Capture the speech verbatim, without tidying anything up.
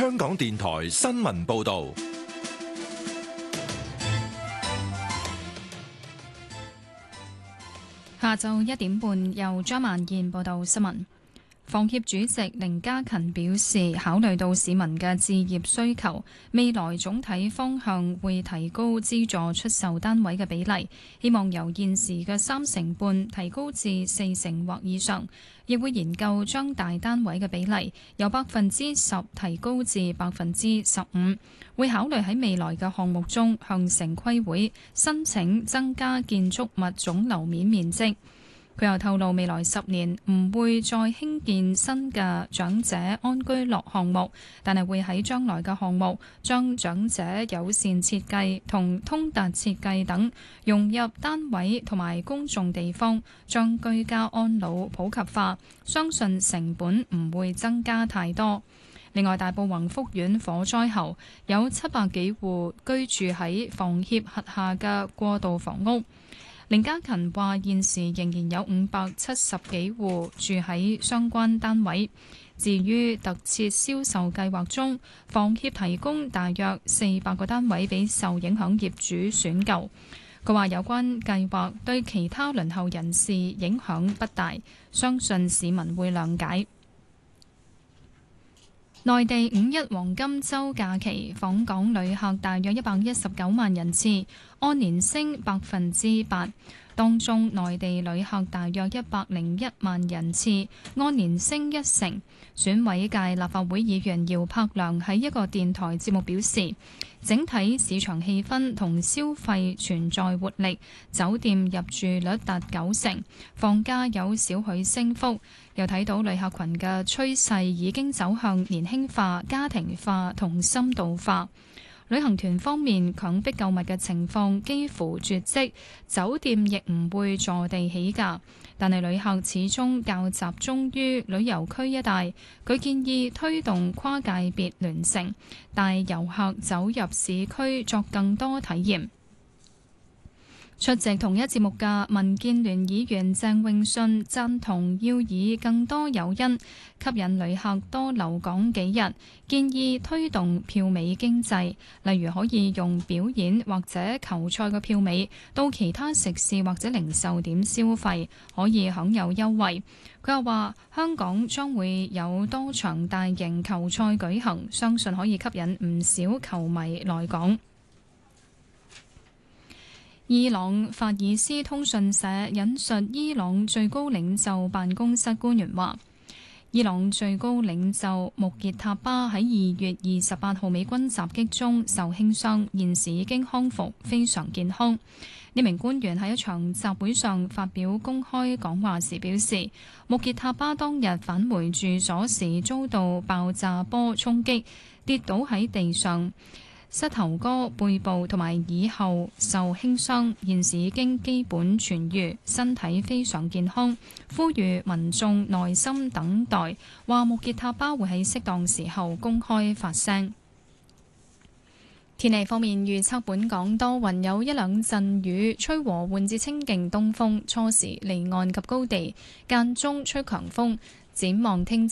香港電台新聞報道。 下晝一點半，由張曼燕報道新聞。房協主席凌家勤表示，考慮到市民嘅置業需求，未來總體方向會提高資助出售單位嘅比例，希望由現時嘅三成半提高至四成或以上，亦會研究將大單位嘅比例由百分之十提高至百分之十五，會考慮喺未來嘅項目中向城規會申請增加建築物總樓面面積。佢又透露，未來十年唔會再興建新嘅長者安居樂項目，但係會喺將來嘅項目將長者友善設計同通達設計等融入單位同埋公眾地方，將居家安老普及化，相信成本唔會增加太多。另外，大埔宏福苑火災後有七百幾戶居住喺房協轄下嘅過渡房屋。凌家勤話：現時仍然有五百七十幾戶住喺相關單位。至於特設銷售計劃中，房協提供大約四百個單位俾受影響業主選購。佢話有關計劃對其他輪候人士影響不大，相信市民會諒解。內地五一黃金週假期訪港旅客大約一百一十九萬人次，按年升百分之八。當中內地旅客大約一百零一萬人次，按年升一成。選委界立法會議員姚柏良喺一個電台節目表示，整體市場氣氛同消費存在活力，酒店入住率達九成，房價有少許升幅。又睇到旅客群嘅趨勢已經走向年輕化、家庭化同深度化。旅行團方面，強迫購物嘅情況幾乎絕跡，酒店亦唔會坐地起價，但係旅客始終較集中於旅遊區一帶。佢建議推動跨界別聯乘，帶遊客走入市區作更多體驗。出席同一節目嘅民建聯議員鄭泳舜贊同要以更多誘因吸引旅客多留港幾日，建議推動票尾經濟，例如可以用表演或者球賽嘅票尾到其他食肆或者零售點消費，可以享有優惠。佢又話香港將會有多場大型球賽舉行，相信可以吸引唔少球迷來港。伊朗法爾斯通訊社引述伊朗最高領袖辦公室官員話，伊朗最高領袖穆傑塔巴喺二月二十八號美軍襲擊中受輕傷，現時已經康復，非常健康。呢名官員喺一場集會上發表公開講話時表示，穆傑塔巴當日返回住所時遭到爆炸波衝擊，跌倒喺地上。膝頭哥、背部同埋耳後受輕傷，現時已經基本痊癒，身體非常健康。呼籲民眾耐心等待，話穆傑塔巴會喺適當時候公開發聲。天氣方面預測，本港多雲，有一兩陣雨，吹和緩至清勁東風，初時離岸及高地間中吹強風。展望聽